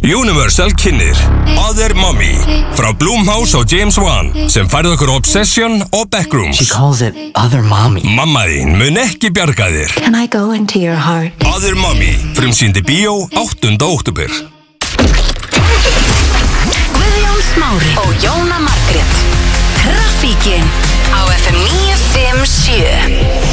Universal kynnir Other Mommy frá Blumhouse og James Wan sem færði okkur Obsession og Backrooms. She calls it Other Mommy. Mamma þín mun ekki bjarga þér. Can I go into your heart? Other Mommy frumsýndi bíó 8. október. Guðjón Smári og Jóna Margrét. Traffíkin á FM 957.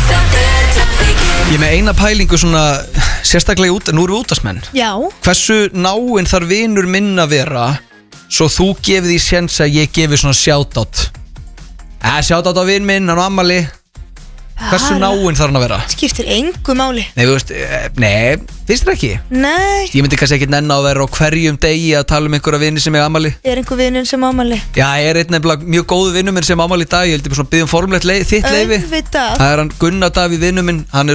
Ég er með eina pælingu svona sérstaklega út, nú erum við útvarpsmenn. Já. Hversu náinn þarf vinur minn að vera svo þú gefið því séns að ég gefi svona shoutout? Shoutout á vin minn, hann á afmæli. Hversu náinn þarf hann að vera? Skiptir engu máli. Nei, þú veist, finnst þér ekki? Nei. Ég myndi kannski ekki nenna að vera á hverjum degi að tala um einhverja vini sem er afmæli. Er einhver vinur sem afmæli? Já, ég er einn nefnilega mjög góðu vinur minn sem afmæli í dag. Ég heldur bara svona að biðja formlegt þitt leyfi. Auðvitað. Það er hann Gunnar Davíð vinur minn, hann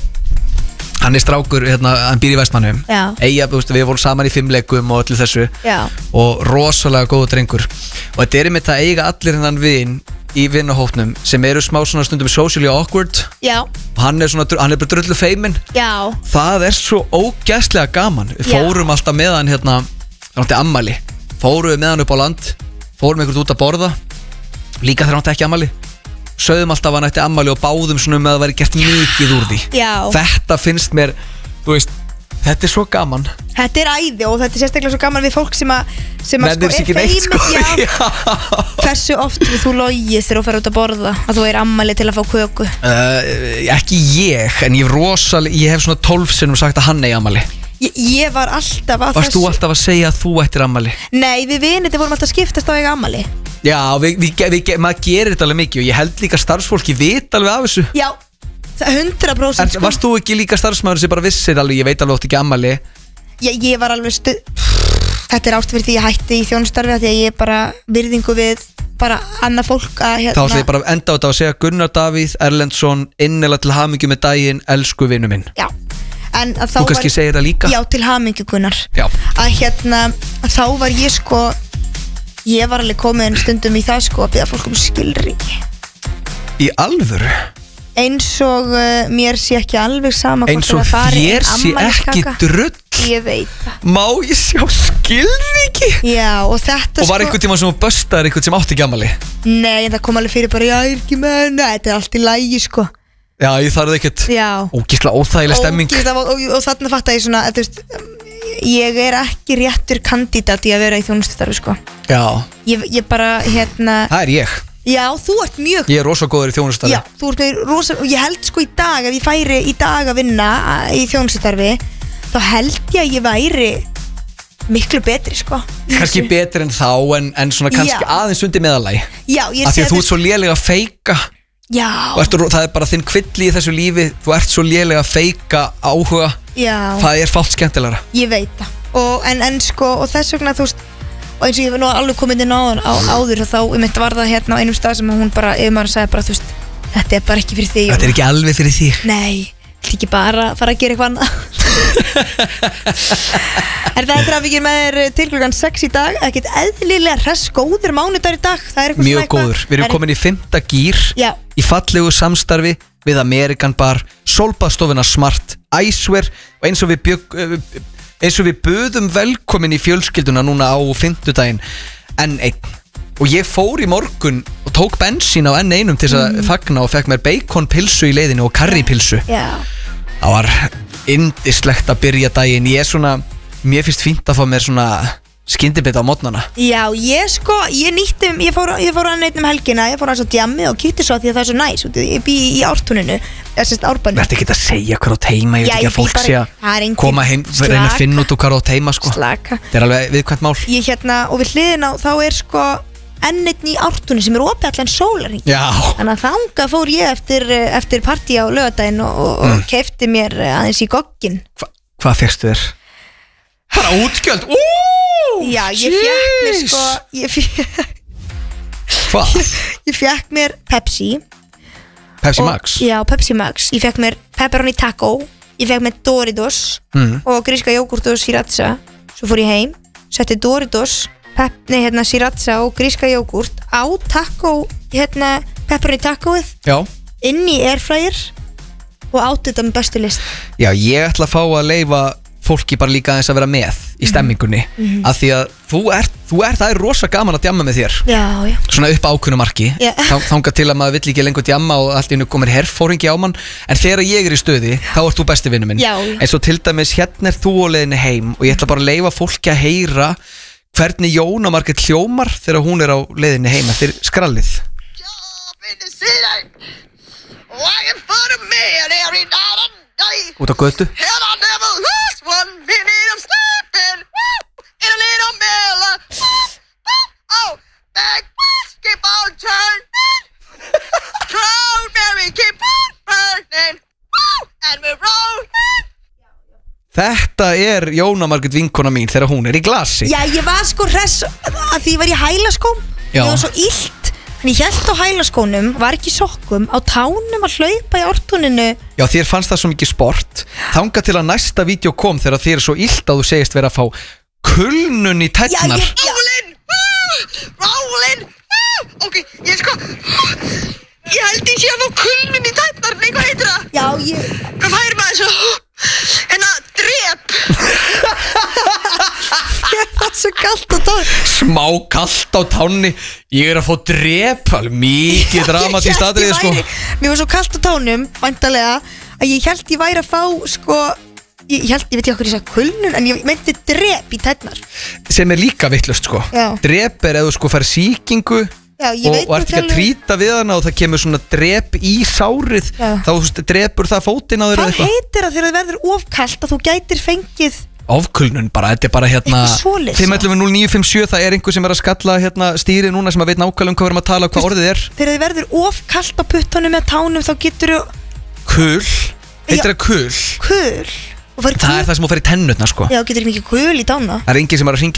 er strákur, hann býr í Vestmannum. Já. Eyja, við vorum saman í 5 leikum og öllu þessu. Já. Og rosalega góðu drengur. Og þetta er einmitt að eiga allir hennan vin í vinahópnum sem eru smá svona stundum socially awkward. Já. Og hann er bara drullu feiminn. Já. Það er svo ógæslega gaman. Við fórum alltaf með hann hann átti ammali. Fórum við með hann upp á land, fórum einhvern út að borða, líka þegar hann átti ekki ammali. Sögðum alltaf að hann ætti ammali og báðum svona með að vera gert mikið úr því. Já. Þetta finnst mér, þú veist, þetta er svo gaman. Þetta er æði og þetta er sérstaklega svo gaman við fólk sem að nefnir sko er feimið. Já. Hversu oft við þú logið þegar þú fer út að borða að þú er ammali til að fá köku? Ekki ég, en ég hef svona 12 sinnum sagt að hann eigi ammali. Ég var alltaf að Varst þú alltaf að segja að þú ættir ammali? Nei, við vinir vorum alltaf að skiptast á eiga ammali. Já, maður gerir þetta alveg mikið og ég held líka starfsfólki vita alveg af þessu. Já, 100%. Varst þú ekki líka starfsmaður sem bara vissir alveg, ég veit alveg átt ekki ammali? Ég var alveg Þetta er ástæður því ég hætti í þjónustarfi því að ég bara virðingu við bara annað fólk að Þá ætla ég bara að enda á þetta og segja Gunnar Davíð Erlendsson, innilega til hamingju með daginn, elsku vinur minn. Já. Þú kannski segir það líka? Já, til hamingju Gunnar. Já. Að þá var ég var alveg komin stundum í það að biðja fólk skilríki. Í alvöru? Eins og mér sé ekki alveg sama eins og þér sé ekki drull. Ég veit það. Má ég sjá skilríki? Já, og þetta Og var einhvern tíma sem þú böstaðir einhvern sem átti ekki ammali? Nei, en það kom alveg fyrir bara, já, ég er ekki með hana. Þetta er allt í lagi, sko. Já, ég þarf ekkert. Já. Ógeðslega óþægileg stemming. Og þarna fatta ég svona, þú veist, ég er ekki réttur kandidat í að vera í þjónustustarfi, sko. Já. Ég bara, Það er ég. Já, þú ert mjög. Ég er rosa góður í þjónustustarfi. Já, þú ert rosa, og ég held sko í dag, ef ég færi í dag að vinna í þjónustustarfi, þá held ég að ég væri miklu betri, sko. Kannski betri en þá, en svona kannski aðeins undir meðalagi. Já, ég sé að því að þú ert svo lélega að feika. Já. Það er bara þinn kvilli í þessu lífi. Þú ert svo lélega að feika áhuga. Já. Það er fátt skemmtilegra. Ég veit það. En sko, og þess vegna, þú veist, og eins og ég var nú alveg komin inn áður og þá var það á einum stað sem hún bara, ef maður sagði bara, þú veist, þetta er bara ekki fyrir þig. Þetta er ekki alveg fyrir þig. Nei, þetta er ekki bara að fara að gera eitthvað annað. Það er trafikir með þér til klukkan 6 í dag. Ekkert eðlilega hress, góður mánudagur í dag. Það er eitthvað mjög góður. Við erum komin í 5. gír. Já. Í fallegu samstarfi við American Bar, Sólbaðstofuna Smart, Icewear og eins og við buðum velkomin í fjölskylduna núna á 50daginn N1 og ég fór í morgun og tók bensín á N1 til þess að fagna og fekk mér baconpilsu í leiðinu og karrípilsu. Það var yndislegt að byrja daginn. Mér finnst fínt að fá mér svona skyndibita á mótnana. Já, ég fór að neitt helgina. Ég fór að djammi og kíkti svo því að það er svo næs. Ég bý í Ártúninu, Árbænum. Vertu ekki að segja hvað á teima? Ég veit ekki að fólk sé að koma heim, reyna að finna út úr hvað á teima, sko. Slaka. Það er alveg viðkvæmt mál. Og við hliðina þá er sko N1 í Ártúni sem er opið allan sólarhring. Já. Þannig að þangað fór ég eftir partí á laugardaginn og keypti mér aðeins í gogginn. Hvað fékkstu þér? Bara útgjöld. Já, ég fékk mér sko Hvað? Ég fékk mér Pepsi Max? Já, Pepsi Max. Ég fékk mér pepperoni taco. Ég fékk mér Doritos og gríska jógurt og sriracha. Svo fór ég heim, setti Doritos, sriracha og gríska jógurt á taco, pepperoni tacoið. Já. Inn í airfryer og átti þetta með bestu list. Já, ég ætla að fá að leyfa fólki bara líka aðeins að vera með í stemmingunni af því að það er rosa gaman að djamma með þér Já. svona upp á ákveðnu marki þangað til að maður vill ekki lengur djamma og allt í einu komir herfóringi á mann en þegar ég er í stuði, þá ert þú besti vinnu minn eins og til dæmis hérna er þú á leiðinni heim og ég ætla bara að leyfa fólki að heyra hvernig Jóna Margrét hljómar þegar hún er á leiðinni heim eftir skrallið út á götu Þetta er Jóna Margrét vinkona mín þegar hún er í glasi Já, ég var sko hress að því ég var í hælaskóm Ég var svo illt Þannig ég held á hælaskónum, var ekki í sokkum Á tánum að hlaupa í ortuninu Já, þér fannst það svo mikið sport Þangað til að næsta vídeo kom þegar þér er svo illt að þú segist vera að fá kulnun í tætnar Rálinn Ok, ég sko Ég held ég sé að fá kulnun í tætnar Nei, hvað heitir það? Já, Hvað færi maður svo? Drep Ég var svo kallt á tánni Smá kallt á tánni Ég er að fá drep Alveg mikið dramatískt atriði sko Mér var svo kallt á tánum, væntalega Að ég held ég væri að fá sko Ég veit ekki okkur ég sagði kulnun En ég meinti drep í tætnar Sem er líka vittlust sko Já. Drep er ef þú sko fær sýkingu Já, og ert ekki að trýta við hana og það kemur svona drep í sárið þá drepur það fótinn á þér Hvað heitir það þegar það verður ofkalt að þú gætir fengið Ofkulnun bara, þetta er bara hérna 511-0957, það er einhver sem er að skalla hérna stýrið núna sem að veit nákvæmlega hvað við erum að tala hvað orðið er Þegar það verður ofkalt á puttunum með tánum þá getur þú Kul, heitir það kul? Kul Það er það sem þú fer í tennutna sko Já, getur ekki kul í tána Það er enginn sem er að hringja